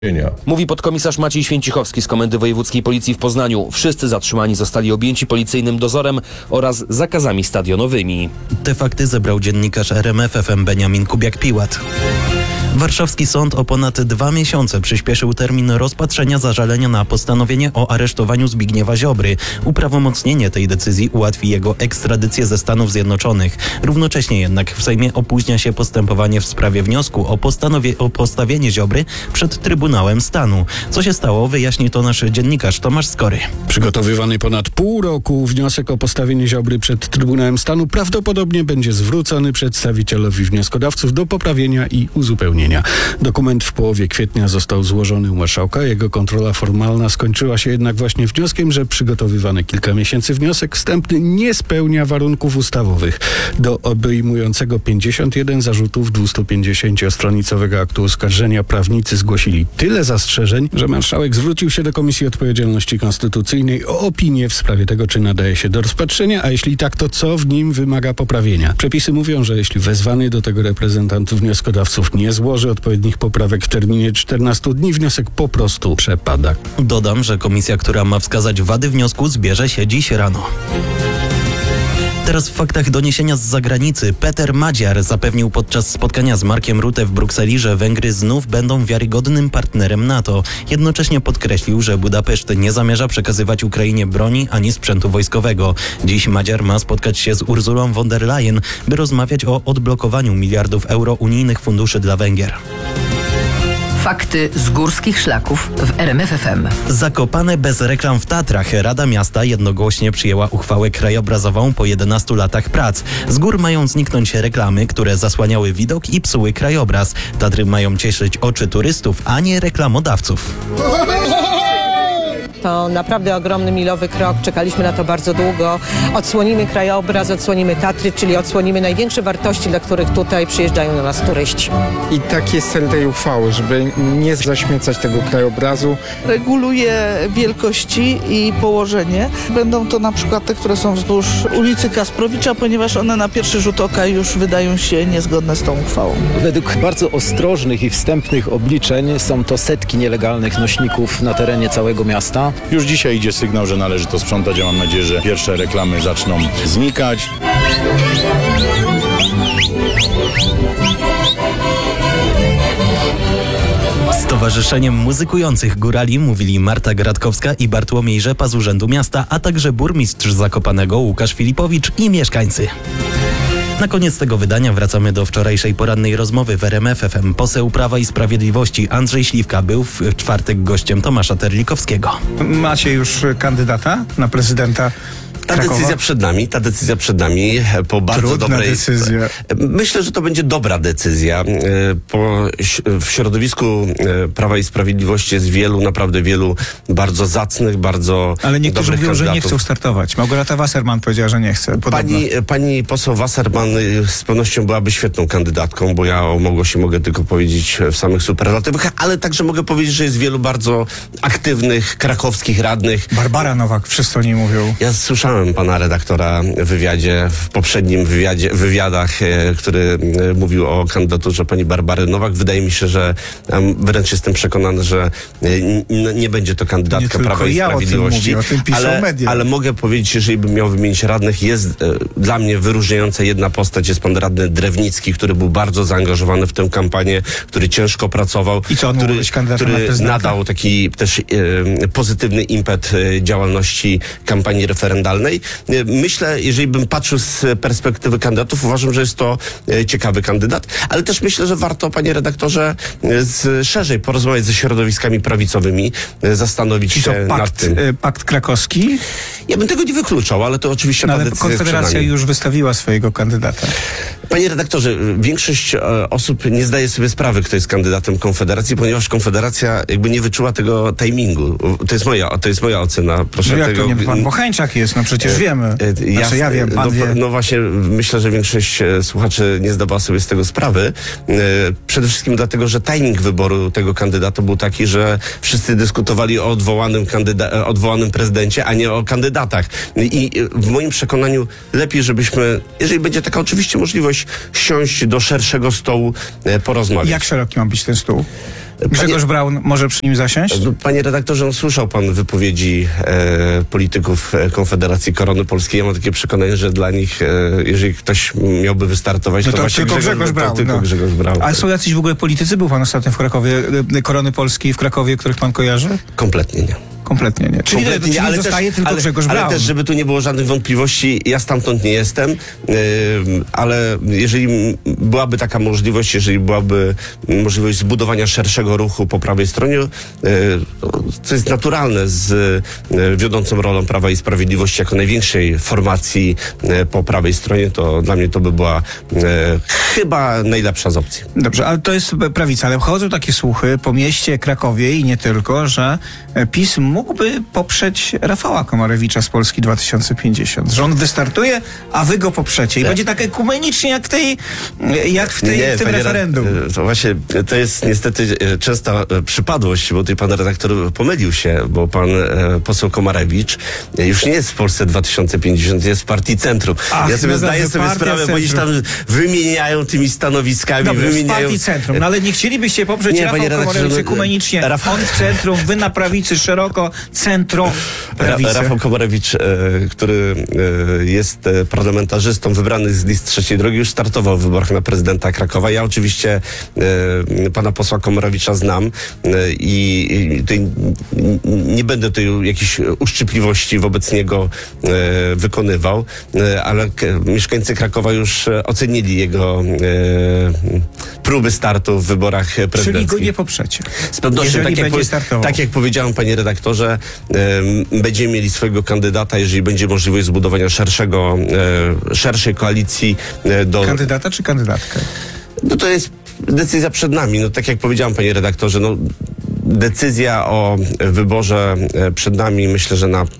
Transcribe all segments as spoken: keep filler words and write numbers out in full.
Mówi podkomisarz Maciej Święcichowski z Komendy Wojewódzkiej Policji w Poznaniu. Wszyscy zatrzymani zostali objęci policyjnym dozorem oraz zakazami stadionowymi. Te fakty zebrał dziennikarz R M F F M Beniamin Kubiak-Piłat. Warszawski sąd o ponad dwa miesiące przyspieszył termin rozpatrzenia zażalenia na postanowienie o aresztowaniu Zbigniewa Ziobry. Uprawomocnienie tej decyzji ułatwi jego ekstradycję ze Stanów Zjednoczonych. Równocześnie jednak w Sejmie opóźnia się postępowanie w sprawie wniosku o, postanowie, o postawienie Ziobry przed Trybunałem Stanu. Co się stało, wyjaśni to nasz dziennikarz Tomasz Skory. Przygotowywany ponad pół roku wniosek o postawienie Ziobry przed Trybunałem Stanu prawdopodobnie będzie zwrócony przedstawicielowi wnioskodawców do poprawienia i uzupełnienia. Dokument w połowie kwietnia został złożony u marszałka. Jego kontrola formalna skończyła się jednak właśnie wnioskiem, że przygotowywany kilka miesięcy wniosek wstępny nie spełnia warunków ustawowych. Do obejmującego pięćdziesiąt jeden zarzutów dwustupięćdziesięciostronicowego aktu oskarżenia prawnicy zgłosili tyle zastrzeżeń, że marszałek zwrócił się do Komisji Odpowiedzialności Konstytucyjnej o opinię w sprawie tego, czy nadaje się do rozpatrzenia, a jeśli tak, to co w nim wymaga poprawienia. Przepisy mówią, że jeśli wezwany do tego reprezentant wnioskodawców nie złoży odpowiednich poprawek w terminie czternastu dni, wniosek po prostu przepada. Dodam, że komisja, która ma wskazać wady wniosku, zbierze się dziś rano. Teraz w faktach doniesienia z zagranicy. Peter Madziar zapewnił podczas spotkania z Markiem Rutte w Brukseli, że Węgry znów będą wiarygodnym partnerem NATO. Jednocześnie podkreślił, że Budapeszt nie zamierza przekazywać Ukrainie broni ani sprzętu wojskowego. Dziś Madziar ma spotkać się z Ursulą von der Leyen, by rozmawiać o odblokowaniu miliardów euro unijnych funduszy dla Węgier. Fakty z górskich szlaków w R M F F M. Zakopane bez reklam w Tatrach. Rada Miasta jednogłośnie przyjęła uchwałę krajobrazową po jedenastu latach prac. Z gór mają zniknąć reklamy, które zasłaniały widok i psuły krajobraz. Tatry mają cieszyć oczy turystów, a nie reklamodawców. To naprawdę ogromny, milowy krok. Czekaliśmy na to bardzo długo. Odsłonimy krajobraz, odsłonimy Tatry, czyli odsłonimy największe wartości, dla których tutaj przyjeżdżają do nas turyści. I taki jest cel tej uchwały, żeby nie zaśmiecać tego krajobrazu. Reguluje wielkości i położenie. Będą to na przykład te, które są wzdłuż ulicy Kasprowicza, ponieważ one na pierwszy rzut oka już wydają się niezgodne z tą uchwałą. Według bardzo ostrożnych i wstępnych obliczeń są to setki nielegalnych nośników na terenie całego miasta. Już dzisiaj idzie sygnał, że należy to sprzątać, a mam nadzieję, że pierwsze reklamy zaczną znikać. Z Towarzyszeniem Muzykujących Górali mówili Marta Gratkowska i Bartłomiej Rzepa z Urzędu Miasta, a także burmistrz Zakopanego Łukasz Filipowicz i mieszkańcy. Na koniec tego wydania wracamy do wczorajszej porannej rozmowy w R M F F M. Poseł Prawa i Sprawiedliwości Andrzej Śliwka był w czwartek gościem Tomasza Terlikowskiego. Macie już kandydata na prezydenta Ta Krakowa? decyzja przed nami, ta decyzja przed nami po bardzo Trudna dobrej... decyzja. Myślę, że to będzie dobra decyzja. Po, w środowisku Prawa i Sprawiedliwości jest wielu, naprawdę wielu bardzo zacnych, bardzo Ale niektórzy dobrych mówią, że kandydatów. nie chcą startować. Małgorzata Wasserman powiedziała, że nie chce. Pani, pani poseł Wasserman z pewnością byłaby świetną kandydatką, bo ja o Małgosi mogę tylko powiedzieć w samych superlatywach, ale także mogę powiedzieć, że jest wielu bardzo aktywnych, krakowskich radnych. Barbara Nowak, wszyscy o niej mówią. Ja słyszałem pana redaktora w wywiadzie, w poprzednim wywiadzie, wywiadach, e, który e, mówił o kandydaturze pani Barbary Nowak. Wydaje mi się, że e, wręcz jestem przekonany, że e, n, nie będzie to kandydatka Nie Prawa i ja Sprawiedliwości. O tym mówię, o tym piszą ale, media. ale mogę powiedzieć, jeżeli bym miał wymienić radnych, jest e, dla mnie wyróżniająca jedna postać, jest pan radny Drewnicki, który był bardzo zaangażowany w tę kampanię, który ciężko pracował, I co, on mógł który, być kandydatem na który prezydenta? nadał taki też e, pozytywny impet e, działalności kampanii referendalnej. Myślę, jeżeli bym patrzył z perspektywy kandydatów, uważam, że jest to ciekawy kandydat, ale też myślę, że warto, panie redaktorze, z, szerzej porozmawiać ze środowiskami prawicowymi, zastanowić Czy to się nad pakt, tym. y, pakt krakowski? Ja bym tego nie wykluczał, ale to oczywiście No, ta ale decyzja jest przed Konfederacja nami. już wystawiła swojego kandydata. Panie redaktorze, większość e, osób nie zdaje sobie sprawy, kto jest kandydatem Konfederacji, ponieważ Konfederacja jakby nie wyczuła tego timingu. To jest moja, to jest moja ocena. Proszę No jak tego, to nie? Pan Bocheńczak jest, no przecież E, wiemy. e, Znaczy ja wiem, pan no, wie. No właśnie, myślę, że większość e, słuchaczy nie zdawała sobie z tego sprawy. E, przede wszystkim dlatego, że timing wyboru tego kandydata był taki, że wszyscy dyskutowali o odwołanym, kandyda- odwołanym prezydencie, a nie o kandydatach. I e, w moim przekonaniu lepiej, żebyśmy, jeżeli będzie taka oczywiście możliwość, siąść do szerszego stołu, e, porozmawiać. Jak szeroki ma być ten stół? Grzegorz Braun może przy nim zasiąść? Panie redaktorze, no, słyszał pan wypowiedzi e, polityków e, Konfederacji Korony Polskiej. Ja mam takie przekonanie, że dla nich, e, jeżeli ktoś miałby wystartować, No to, to właśnie tylko Grzegorz, Grzegorz Braun, to tylko no. Grzegorz Braun. A są jacyś w ogóle politycy? Był pan ostatnio w Krakowie, y, Korony Polskiej w Krakowie, których pan kojarzy? Kompletnie nie. Kompletnie nie. Czyli, Kompletnie nie, czyli ale zostaje też, tylko ale, Grzegorz ale Braun. też, żeby tu nie było żadnych wątpliwości, ja stamtąd nie jestem, yy, ale jeżeli m- byłaby taka możliwość, jeżeli byłaby możliwość zbudowania szerszego ruchu po prawej stronie, yy, co jest naturalne z yy, wiodącą rolą Prawa i Sprawiedliwości jako największej formacji yy, po prawej stronie, to dla mnie to by była yy, chyba najlepsza z opcji. Dobrze, ale to jest prawica, ale chodzą takie słuchy po mieście Krakowie i nie tylko, że PiS mógłby poprzeć Rafała Komarewicza z Polski dwa tysiące pięćdziesiąt. Że on wystartuje, a wy go poprzecie. I Tak. będzie tak ekumenicznie jak, tej, jak w, tej, Nie, w tym panie referendum. rad- To właśnie, to jest niestety e, częsta e, przypadłość, bo tutaj pan redaktor pomylił się, bo pan e, poseł Komarewicz e, już nie jest w Polsce dwa tysiące pięćdziesiąt, jest w Partii Centrum. Ach, ja sobie no zdaję dobrze, sobie Partia sprawę, bo oni się tam wymieniają tymi stanowiskami, Dobrze, w wymieniają... Partii Centrum. No ale nie chcielibyście poprzeć Nie, Rafał panie redaktorze, Komarewicz no, ekumenicznie. Rafał- On w centrum, wy na prawicy, szeroko, centrum, Ra- prawicy. Rafał Komarewicz, e, który e, jest e, parlamentarzystą wybrany z list Trzeciej Drogi, już startował w wyborach na prezydenta Krakowa. Ja oczywiście e, pana posła Komarewicza znam e, i, i tutaj n- nie będę tutaj jakichś uszczypliwości wobec niego e, wykonywał, e, ale k- mieszkańcy Krakowa już e, ocenili jego e, próby startu w wyborach Czyli prezydenckich. go nie poprzecie. Z pewnością, Jeżeli tak jak, będzie powie- startował. tak jak powiedziałem, panie redaktorze, em, będziemy mieli swojego kandydata, jeżeli będzie możliwość zbudowania szerszego, e, szerszej koalicji e, do... Kandydata czy kandydatkę? No to jest decyzja przed nami. No tak jak powiedziałem, panie redaktorze, no decyzja o wyborze e, przed nami, myślę, że na,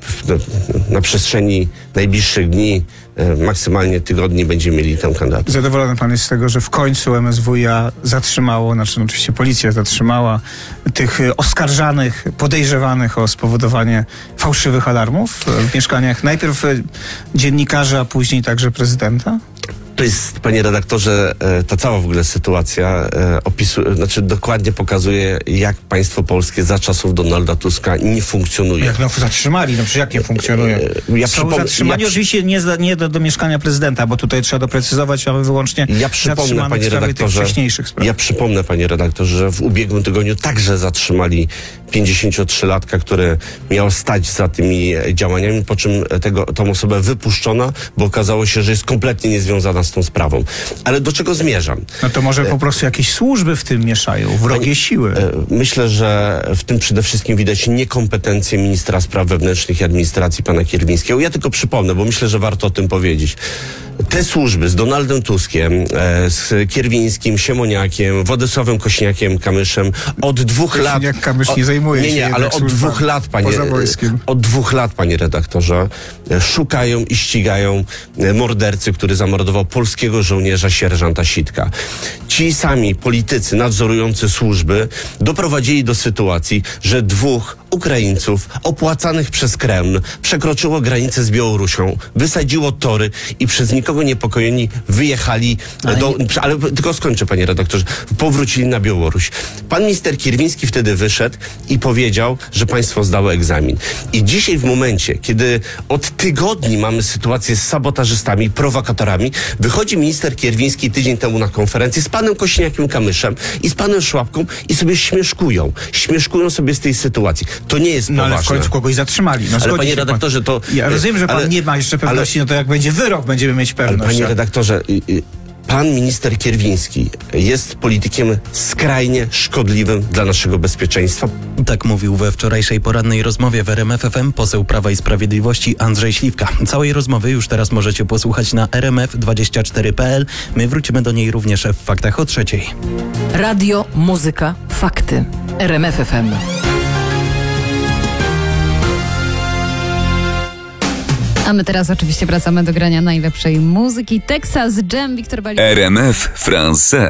na przestrzeni najbliższych dni, e, maksymalnie tygodni będziemy mieli tę kandydatę. Zadowolony pan jest z tego, że w końcu M S W iA zatrzymało, znaczy no, oczywiście policja zatrzymała tych y, oskarżanych, podejrzewanych o spowodowanie fałszywych alarmów y, w mieszkaniach najpierw y, dziennikarzy, a później także prezydenta? To jest, panie redaktorze, e, ta cała w ogóle sytuacja e, opisuje, znaczy dokładnie pokazuje, jak państwo polskie za czasów Donalda Tuska nie funkcjonuje. Jak no zatrzymali, no przecież jak nie funkcjonuje? E, ja Są przypom- zatrzymani ja przy- oczywiście nie, za, nie do, do mieszkania prezydenta, bo tutaj trzeba doprecyzować, mamy wyłącznie Ja przypomnę, zatrzymanych panie w sprawie tych redaktorze, wcześniejszych spraw. ja przypomnę, panie redaktorze, że w ubiegłym tygodniu także zatrzymali pięćdziesięciotrzylatka, który miał stać za tymi działaniami, po czym tego, tą osobę wypuszczono, bo okazało się, że jest kompletnie niezwiązana z tą sprawą. Ale do czego zmierzam? No to może po prostu jakieś służby w tym mieszają, wrogie siły. E, Myślę, że w tym przede wszystkim widać niekompetencję ministra spraw wewnętrznych i administracji pana Kierwińskiego. Ja tylko przypomnę, bo myślę, że warto o tym powiedzieć. Te służby z Donaldem Tuskiem, e, z Kierwińskim, Siemoniakiem, Władysławem Kośniakiem-Kamyszem od dwóch lat... Kośniak-Kamysz nie zajmuje nie, się nie, ale jednak od służbami dwóch lat, panie, poza wojskiem. od dwóch lat, panie redaktorze, e, szukają i ścigają e, mordercy, który zamordował polskiego żołnierza sierżanta Sitka. Ci sami politycy nadzorujący służby doprowadzili do sytuacji, że dwóch Ukraińców opłacanych przez Kreml przekroczyło granicę z Białorusią, wysadziło tory i przez nikogo niepokojeni wyjechali Ale do... nie- Ale tylko skończę, panie redaktorze. Powrócili na Białoruś. Pan minister Kierwiński wtedy wyszedł i powiedział, że państwo zdało egzamin. I dzisiaj w momencie, kiedy od tygodni mamy sytuację z sabotażystami, prowokatorami, wychodzi minister Kierwiński tydzień temu na konferencję z panem Kośniakiem-Kamyszem i z panem Szłapką i sobie śmieszkują. Śmieszkują sobie z tej sytuacji. To nie jest No ale w poważne. końcu kogoś zatrzymali. No, Ale zgodzi panie się pan. redaktorze, to... Ja rozumiem, że pan ale- nie ma jeszcze pewności, ale- no to jak będzie wyrok, będziemy mieć Ale pewność. panie a- redaktorze, y, y, pan minister Kierwiński jest politykiem skrajnie szkodliwym dla naszego bezpieczeństwa. Tak mówił we wczorajszej porannej rozmowie w R M F F M poseł Prawa i Sprawiedliwości Andrzej Śliwka. Całej rozmowy już teraz możecie posłuchać na r m f dwadzieścia cztery kropka p l. My wrócimy do niej również w faktach o trzeciej. Radio, muzyka, fakty. R M F F M. A my teraz oczywiście wracamy do grania najlepszej muzyki. Texas Jam, Wiktor Bali. R M F France.